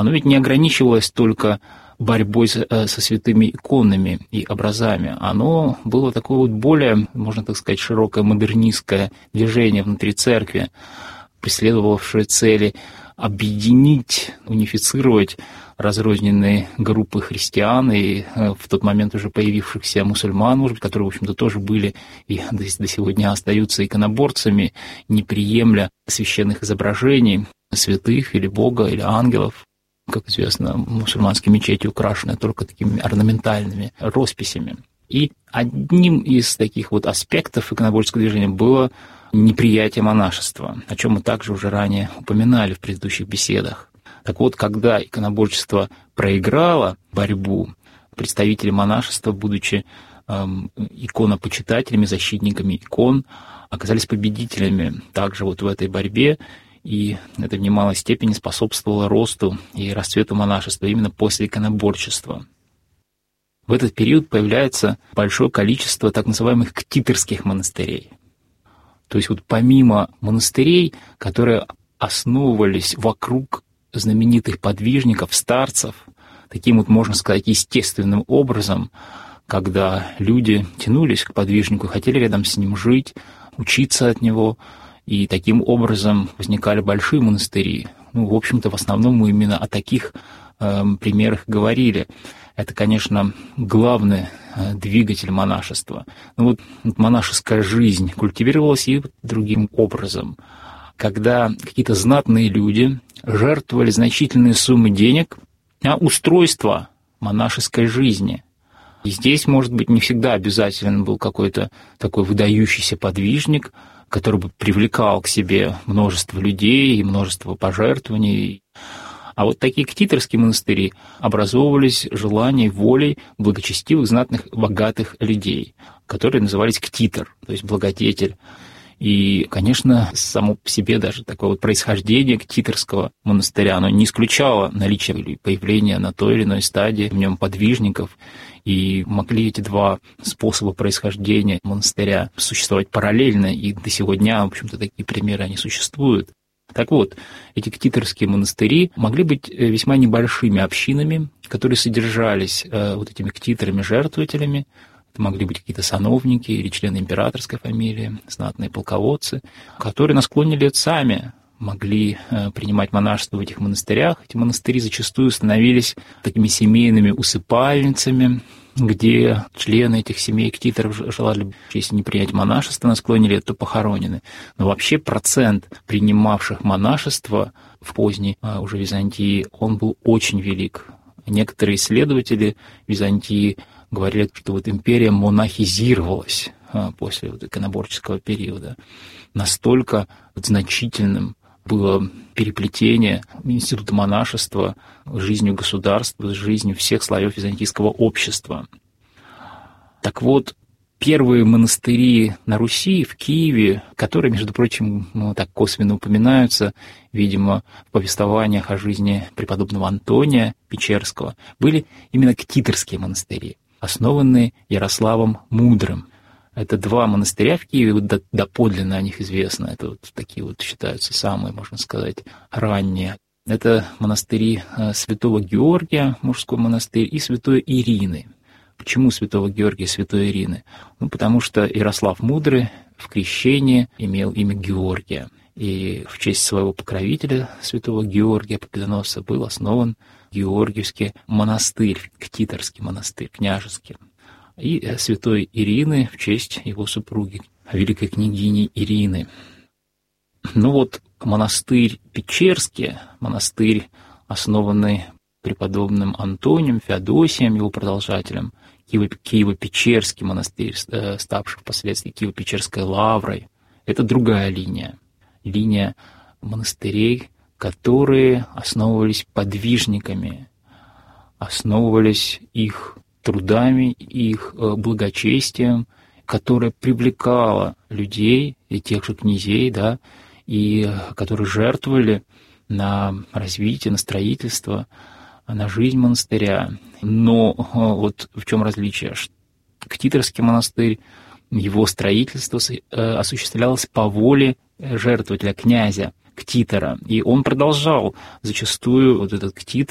оно ведь не ограничивалось только борьбой со святыми иконами и образами. Оно было такое вот более, можно так сказать, широкое модернистское движение внутри церкви, преследовавшее цели объединить, унифицировать разрозненные группы христиан и в тот момент уже появившихся мусульман, может быть, которые, в общем-то, тоже были и до сегодня остаются иконоборцами, не приемля священных изображений святых или Бога, или ангелов. Как известно, мусульманские мечети украшены только такими орнаментальными росписями. И одним из таких вот аспектов иконоборческого движения было неприятие монашества, о чем мы также уже ранее упоминали в предыдущих беседах. Так вот, когда иконоборчество проиграло борьбу, представители монашества, будучи иконопочитателями, защитниками икон, оказались победителями также вот в этой борьбе, и это в немалой степени способствовало росту и расцвету монашества именно после иконоборчества. В этот период появляется большое количество так называемых ктиторских монастырей. То есть вот помимо монастырей, которые основывались вокруг знаменитых подвижников, старцев, таким вот, можно сказать, естественным образом, когда люди тянулись к подвижнику, хотели рядом с ним жить, учиться от него, и таким образом возникали большие монастыри. Ну, в общем-то, в основном мы именно о таких примерах говорили. Это, конечно, главный двигатель монашества. Но вот монашеская жизнь культивировалась и другим образом. Когда какие-то знатные люди жертвовали значительные суммы денег на устройство монашеской жизни. И здесь, может быть, не всегда обязателен был какой-то такой выдающийся подвижник, который бы привлекал к себе множество людей и множество пожертвований. А вот такие ктиторские монастыри образовывались желанием, волей благочестивых, знатных, богатых людей, которые назывались ктитор, то есть благодетель. И, конечно, само по себе даже такое вот происхождение ктиторского монастыря, оно не исключало наличие или появления на той или иной стадии в нем подвижников, и могли эти два способа происхождения монастыря существовать параллельно, и до сего дня, в общем-то, такие примеры, они существуют. Так вот, эти ктиторские монастыри могли быть весьма небольшими общинами, которые содержались вот этими ктиторами-жертвователями. Это могли быть какие-то сановники или члены императорской фамилии, знатные полководцы, которые на склоне лет сами могли принимать монашество в этих монастырях. Эти монастыри зачастую становились такими семейными усыпальницами, где члены этих семей ктиторов желали, если не принять монашество на склоне лет, то похоронены. Но вообще процент принимавших монашество в поздней уже Византии, он был очень велик. Некоторые исследователи Византии говорили, что вот империя монахизировалась после вот иконоборческого периода. Настолько значительным было переплетение института монашества с жизнью государства, с жизнью всех слоев византийского общества. Так вот, первые монастыри на Руси, в Киеве, которые, между прочим, так косвенно упоминаются, видимо, в повествованиях о жизни преподобного Антония Печерского, были именно ктиторские монастыри, основанные Ярославом Мудрым. Это два монастыря в Киеве, вот доподлинно о них известно, это вот такие вот считаются самые, можно сказать, ранние. Это монастыри Святого Георгия, мужской монастырь, и Святой Ирины. Почему Святого Георгия и Святой Ирины? Ну, потому что Ярослав Мудрый в крещении имел имя Георгия, и в честь своего покровителя, Святого Георгия Победоносца, был основан Георгиевский монастырь, ктиторский монастырь, княжеский. И святой Ирины в честь его супруги, великой княгини Ирины. Ну вот монастырь Печерский, монастырь, основанный преподобным Антонием, Феодосием, его продолжателем, Киево-Печерский монастырь, ставший впоследствии Киево-Печерской лаврой, это другая линия. Линия монастырей, которые основывались подвижниками, основывались их трудами, их благочестием, которое привлекало людей и тех же князей, да, и которые жертвовали на развитие, на строительство, на жизнь монастыря. Но вот в чем различие? Ктиторский монастырь, его строительство осуществлялось по воле жертвователя, князя, ктитора, и он продолжал зачастую вот этот ктитор